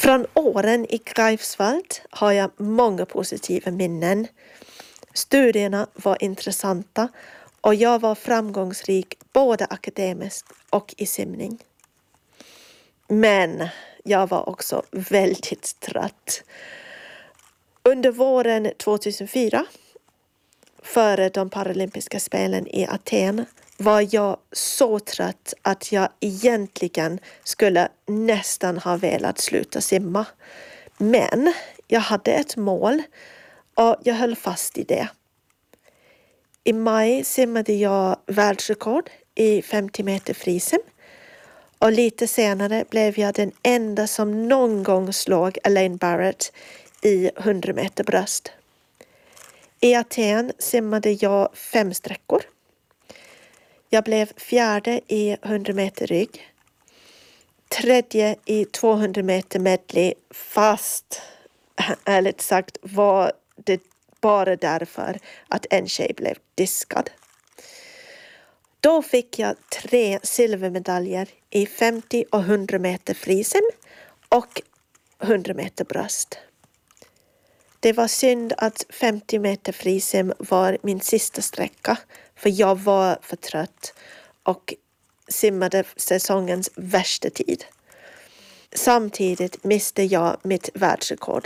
Från åren i Greifswald har jag många positiva minnen. Studierna var intressanta och jag var framgångsrik både akademiskt och i simning. Men jag var också väldigt trött. Under våren 2004, före de paralympiska spelen i Aten, var jag så trött att jag egentligen skulle nästan ha velat sluta simma. Men jag hade ett mål och jag höll fast i det. I maj simmade jag världsrekord i 50 meter frisim. Och lite senare blev jag den enda som någon gång slog Elaine Barrett i 100 meter bröst. I Aten simmade jag 5 sträckor. Jag blev 4:e i 100 meter rygg. 3:e i 200 meter medley, fast ärligt sagt var det bara därför att en tjej blev diskad. Då fick jag 3 silvermedaljer i 50 och 100 meter frisim och 100 meter bröst. Det var synd att 50 meter frisim var min sista sträcka, för jag var för trött och simmade säsongens värsta tid. Samtidigt miste jag mitt världsrekord.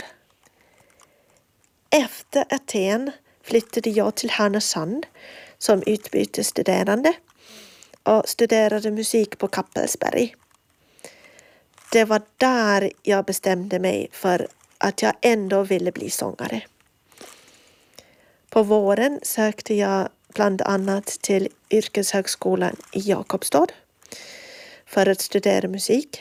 Efter Aten flyttade jag till Härnösand som utbytesstuderande och studerade musik på Kappelsberg. Det var där jag bestämde mig för att jag ändå ville bli sångare. På våren sökte jag bland annat till yrkeshögskolan i Jakobstad för att studera musik.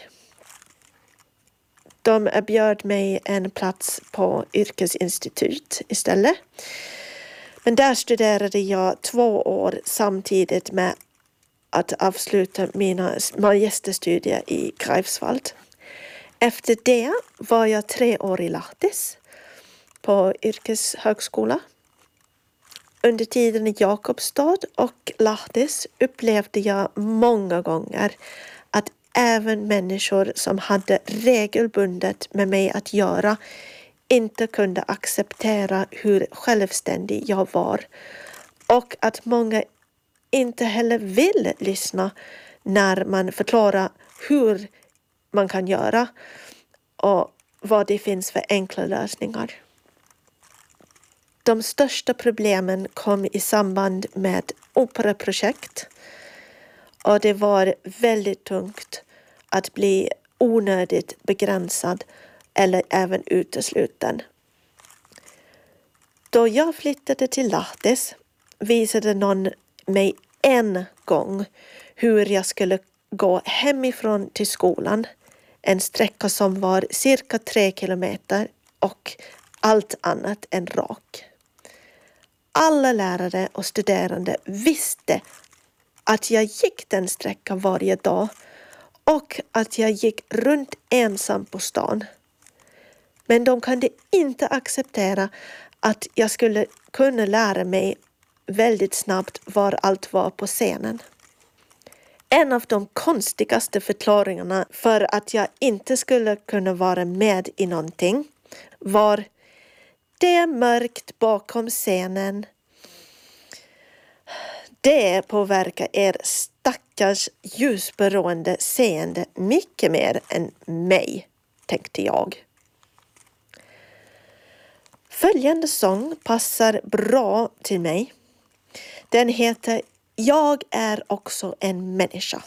De erbjöd mig en plats på yrkesinstitut istället. Men där studerade jag 2 år samtidigt med att avsluta mina magisterstudier i Greifswald. Efter det var jag 3 år i Lahtis på yrkeshögskola. Under tiden i Jakobstad och Lahtis upplevde jag många gånger att även människor som hade regelbundet med mig att göra inte kunde acceptera hur självständig jag var, och att många inte heller vill lyssna när man förklarar hur man kan göra och vad det finns för enkla lösningar. De största problemen kom i samband med operaprojekt, och det var väldigt tungt att bli onödigt begränsad eller även utesluten. Då jag flyttade till Lahtis visade någon mig en gång hur jag skulle gå hemifrån till skolan. En sträcka som var cirka 3 kilometer och allt annat än rak. Alla lärare och studerande visste att jag gick den sträckan varje dag och att jag gick runt ensam på stan. Men de kunde inte acceptera att jag skulle kunna lära mig väldigt snabbt var allt var på scenen. En av de konstigaste förklaringarna för att jag inte skulle kunna vara med i någonting var: det är mörkt bakom scenen. Det påverkar er stackars ljusberoende seende mycket mer än mig, tänkte jag. Följande sång passar bra till mig. Den heter Jag är också en människa.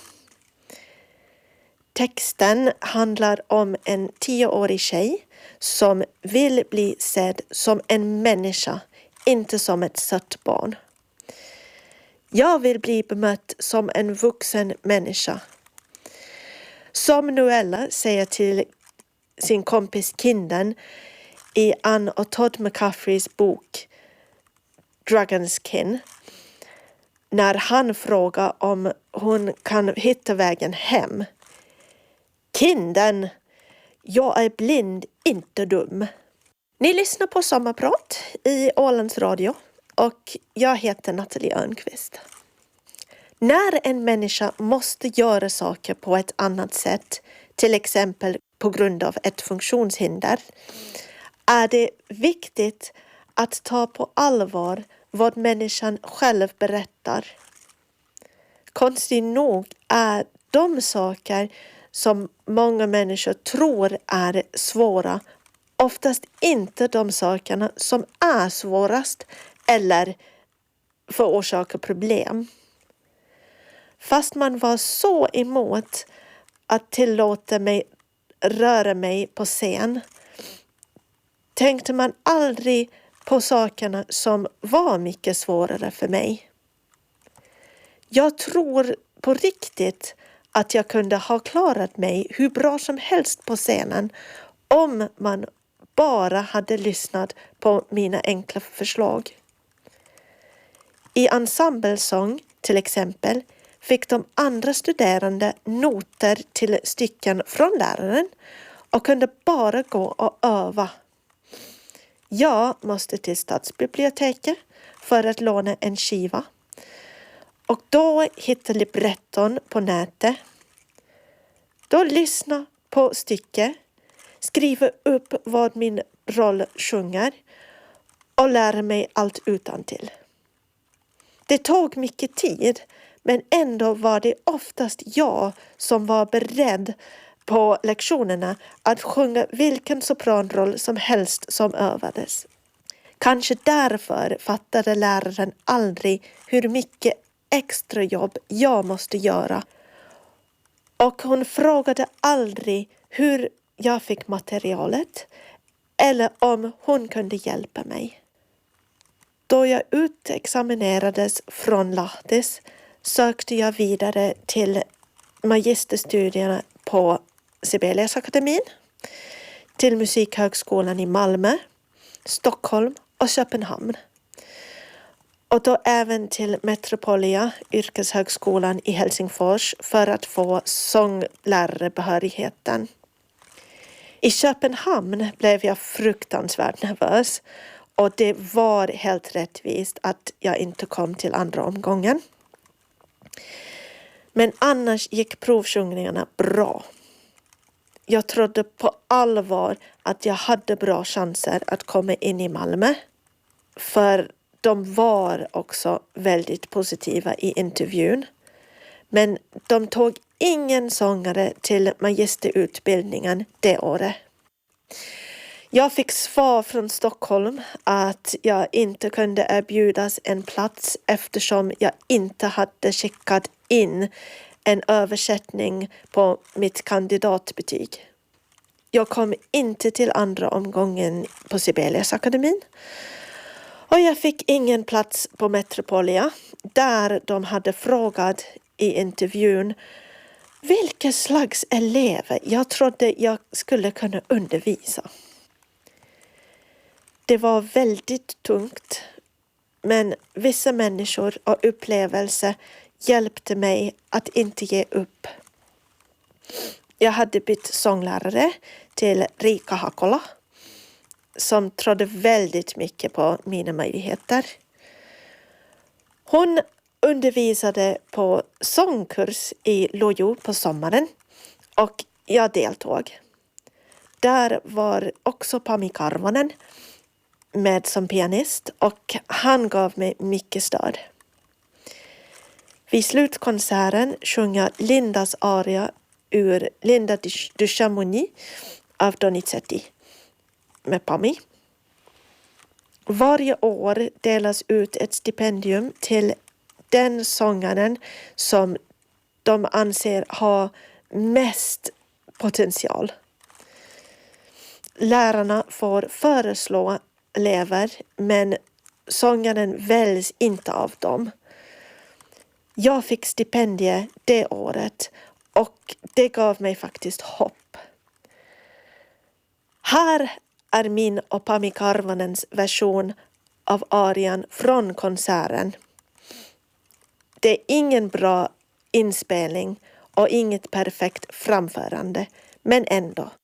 Texten handlar om en 10-årig tjej som vill bli sedd som en människa, inte som ett sött barn. Jag vill bli bemött som en vuxen människa. Som Noella säger till sin kompis Kinden i Anne och Todd McCaffreys bok Dragon's Kin, när han frågar om hon kan hitta vägen hem. Kinden, jag är blind, inte dum. Ni lyssnar på Sommarprat i Ålands Radio och jag heter Nathalie Örnqvist. När en människa måste göra saker på ett annat sätt, till exempel på grund av ett funktionshinder är det viktigt att ta på allvar vad människan själv berättar. Konstigt nog är de saker som många människor tror är svåra oftast inte de sakerna som är svårast eller förorsakar problem. Fast man var så emot att tillåta mig röra mig på scen tänkte man aldrig på sakerna som var mycket svårare för mig. Jag tror på riktigt att jag kunde ha klarat mig hur bra som helst på scenen om man bara hade lyssnat på mina enkla förslag. I ensemblesång till exempel fick de andra studerande noter till stycken från läraren och kunde bara gå och öva. Jag måste till stadsbiblioteket för att låna en skiva. Och då hittade libretton på nätet. Då lyssna på stycket, skriva upp vad min roll sjunger och lära mig allt utantill. Det tog mycket tid, men ändå var det oftast jag som var beredd på lektionerna att sjunga vilken sopranroll som helst som övades. Kanske därför fattade läraren aldrig hur mycket extra jobb jag måste göra. Och hon frågade aldrig hur jag fick materialet eller om hon kunde hjälpa mig. Då jag utexaminerades från Lahtis sökte jag vidare till magisterstudierna på Sibeliusakademin, till Musikhögskolan i Malmö, Stockholm och Köpenhamn. Och då även till Metropolia, yrkeshögskolan i Helsingfors för att få sånglärarebehörigheten. I Köpenhamn blev jag fruktansvärt nervös och det var helt rättvist att jag inte kom till andra omgången. Men annars gick provsjungningarna bra. Jag trodde på allvar att jag hade bra chanser att komma in i Malmö. För de var också väldigt positiva i intervjun. Men de tog ingen sångare till magisterutbildningen det året. Jag fick svar från Stockholm att jag inte kunde erbjudas en plats eftersom jag inte hade skickat in en översättning på mitt kandidatbetyg. Jag kom inte till andra omgången på Sibeliusakademin. Och jag fick ingen plats på Metropolia där de hade frågat i intervjun vilka slags elever jag trodde jag skulle kunna undervisa. Det var väldigt tungt, men vissa människor och upplevelser hjälpte mig att inte ge upp. Jag hade bytt sånglärare till Riikka Hakola som trodde väldigt mycket på mina möjligheter. Hon undervisade på sångkurs i Lojo på sommaren och jag deltog. Där var också Pami Karvonen med som pianist och han gav mig mycket stöd. Vid slutkonserten sjunger Lindas aria ur Linda du Chamonix av Donizetti med Pami. Varje år delas ut ett stipendium till den sångaren som de anser ha mest potential. Lärarna får föreslå elever, men sångaren väljs inte av dem. Jag fick stipendie det året och det gav mig faktiskt hopp. Här är min och Pami Karvonens version av arian från konserten. Det är ingen bra inspelning och inget perfekt framförande, men ändå.